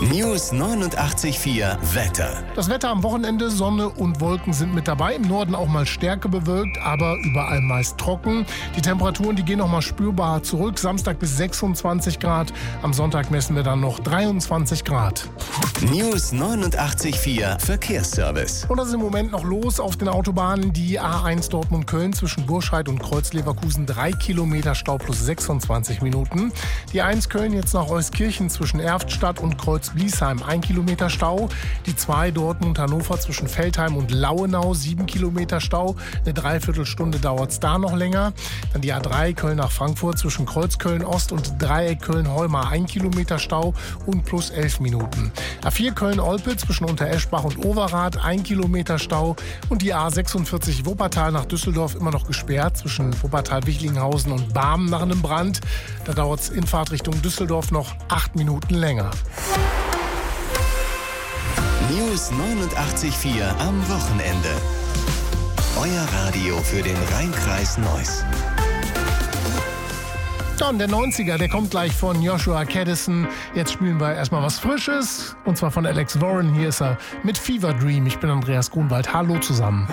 News 89.4 Wetter. Das Wetter am Wochenende, Sonne und Wolken sind mit dabei. Im Norden auch mal stärker bewölkt, aber überall meist trocken. Die Temperaturen, die gehen noch mal spürbar zurück. Samstag bis 26 Grad. Am Sonntag messen wir dann noch 23 Grad. News 89.4 Verkehrsservice. Und das ist im Moment noch los auf den Autobahnen. Die A1 Dortmund-Köln zwischen Burscheid und Kreuz-Leverkusen 3 Kilometer Stau plus 26 Minuten. Die 1 Köln jetzt nach Euskirchen zwischen Erftstadt und Kreuz-Bliesheim 1 Kilometer Stau. Die 2 Dortmund-Hannover zwischen Veltheim und Lauenau 7 Kilometer Stau. Eine Dreiviertelstunde dauert es da noch länger. Dann die A3 Köln nach Frankfurt zwischen Kreuzköln-Ost und Dreieck Köln-Holmar 1 Kilometer Stau und plus 11 Minuten. A4 Köln-Olpe zwischen Untereschbach und Overath 1 Kilometer Stau. Und die A46 Wuppertal nach Düsseldorf immer noch gesperrt zwischen Wuppertal-Wichlinghausen und Barmen nach einem Brand. Da dauert es in Fahrt Richtung Düsseldorf noch 8 Minuten länger. News 89.4 am Wochenende. Euer Radio für den Rhein-Kreis Neuss. Ja, und der 90er, der kommt gleich von Joshua Caddison. Jetzt spielen wir erstmal was Frisches. Und zwar von Alex Warren. Hier ist er mit Fever Dream. Ich bin Andreas Grunwald. Hallo zusammen.